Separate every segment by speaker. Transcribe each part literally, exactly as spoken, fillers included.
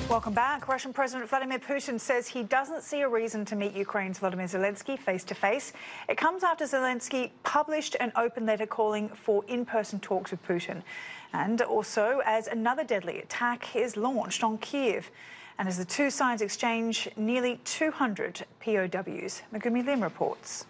Speaker 1: Welcome back. Russian President Vladimir Putin says he doesn't see a reason to meet Ukraine's Volodymyr Zelensky face-to-face. It comes after Zelensky published an open letter calling for in-person talks with Putin. And also as another deadly attack is launched on Kyiv. And as the two sides exchange nearly two hundred P O Ws. Megumi Lim reports.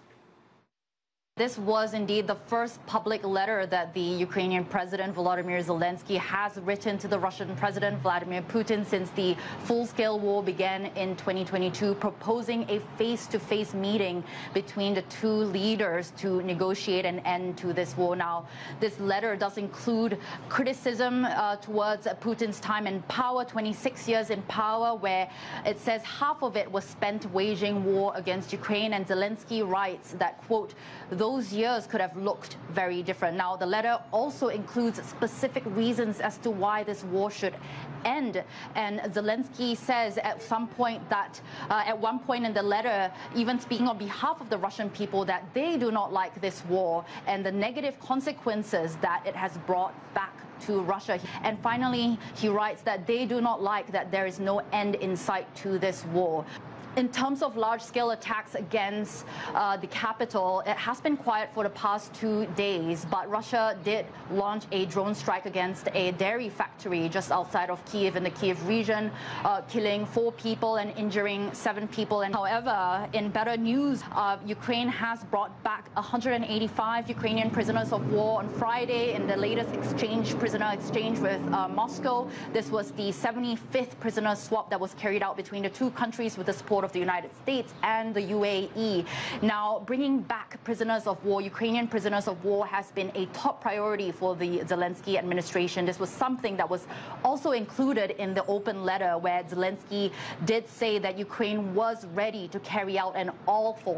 Speaker 2: This was indeed the first public letter that the Ukrainian President Volodymyr Zelensky has written to the Russian President Vladimir Putin since the full-scale war began in twenty twenty-two, proposing a face-to-face meeting between the two leaders to negotiate an end to this war. Now, this letter does include criticism uh, towards Putin's time in power, twenty-six years in power, where it says half of it was spent waging war against Ukraine, and Zelensky writes that, quote, those years could have looked very different. Now, the letter also includes specific reasons as to why this war should end. And Zelensky says at some point that, uh, at one point in the letter, even speaking on behalf of the Russian people, that they do not like this war and the negative consequences that it has brought back to Russia. And finally, he writes that they do not like that there is no end in sight to this war. In terms of large-scale attacks against uh, the capital, it has been quiet for the past two days, but Russia did launch a drone strike against a dairy factory just outside of Kyiv in the Kyiv region, uh, killing four people and injuring seven people. And however, in better news, uh, Ukraine has brought back one hundred eighty-five Ukrainian prisoners of war on Friday in the latest exchange, prisoner exchange with uh, Moscow. This was the seventy-fifth prisoner swap that was carried out between the two countries with the support of the United States and the U A E. Now, bringing back prisoners of war, Ukrainian prisoners of war, has been a top priority for the Zelensky administration. This was something that was also included in the open letter, where Zelensky did say that Ukraine was ready to carry out an all-for